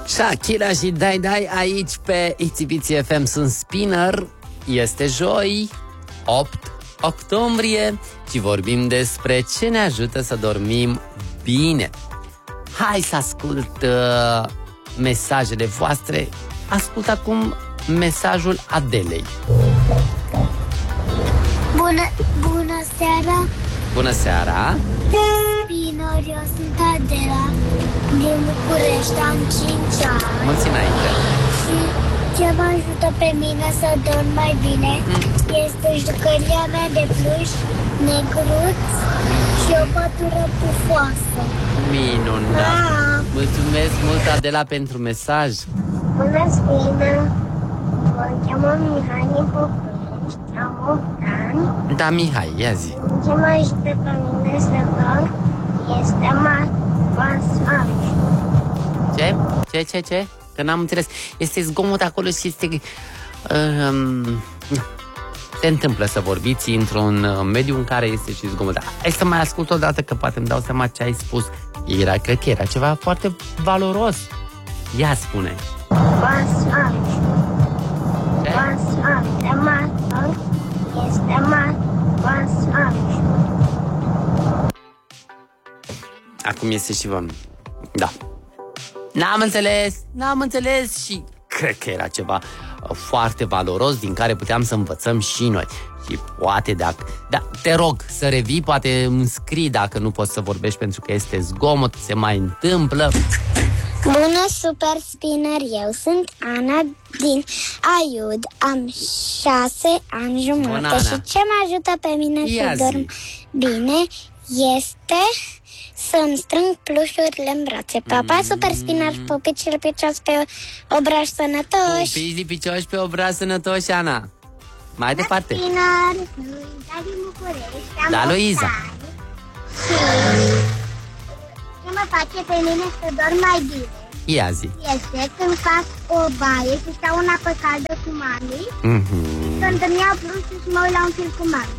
Shakira și Dai Dai aici pe ITV FM. Sunt Spinner. Este joi, 8 octombrie, și vorbim despre ce ne ajută să dormim bine. Hai să ascult mesajele voastre. Ascult acum mesajul Adelei. Bună seara! Bună seara! Spinner, eu sunt Adela din București, am 5 ani. Mulți înainte! Și ce mă ajută pe mine să dorm mai bine este jucăria mea de pluș negruț și o pătură pufoasă. Minunat! Mulțumesc mult, Adela, pentru mesaj. Bună, Spinner! Mă cheamă Mihai din București, am 8 ani. Da, Mihai, ia zi. Ce mă ajută pe mine să dorm este masaj. Ce? Că n-am înțeles. Este zgomot acolo și este... se întâmplă să vorbiți într-un mediu în care este și zgomot. Hai să mai ascult o dată, că poate îmi dau seama ce ai spus. Cred că era ceva foarte valoros. Ia spune. Masaj. Ce? Masaj. Este masaj. Acum este și vom. Da. N-am înțeles și cred că era ceva foarte valoros din care puteam să învățăm și noi. Și poate dacă... Da, te rog să revii, poate îmi scrii dacă nu poți să vorbești pentru că este zgomot, se mai întâmplă. Bună, Super Spinner, eu sunt Ana din Aiud, am 6 ani jumătate. Bună, Ana. Și ce mă ajută pe mine Ia să dorm bine este să-mi strâng plușurile în brațe. Papa, Super Spinner, pupici lipicioși pe obraj sănătoși. Pupici lipicioși pe obraj sănătoși, Ana. Mai departe. Spinner, Luiza din București, am Da, 8 Luiza. ani. Și ce mă face pe mine să dorm mai bine Ia zi. este când fac o baie și stau în apă caldă cu mami, când îmi iau plușul și mă uit la un film cu mami.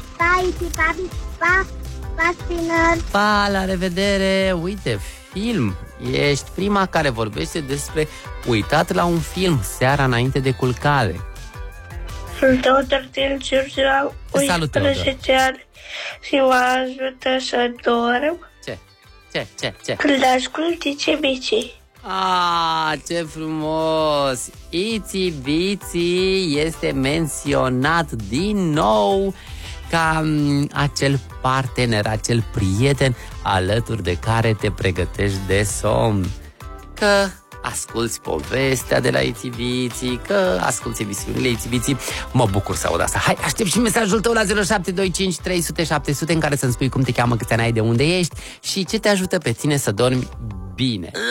Pa, Spinner. Pa, la revedere. Uite, film. Ești prima care vorbește despre uitat la un film seara înainte de culcare. Sunt Teodor din Giurgiu, Salut, Teodor. 11 ani și mă ajută să dorm Ce? când ascult Itsy Bitsy. Ce frumos! Itsy Bitsy este menționat din nou ca acel partener, acel prieten alături de care te pregătești de somn. Că asculți povestea de la Itsy Bitsy, că asculți emisiunile Itsy Bitsy. Mă bucur să aud asta. Hai, aștept și mesajul tău la 0725 300 700 în care să-mi spui cum te cheamă, câți ani ai, de unde ești și ce te ajută pe tine să dormi bine.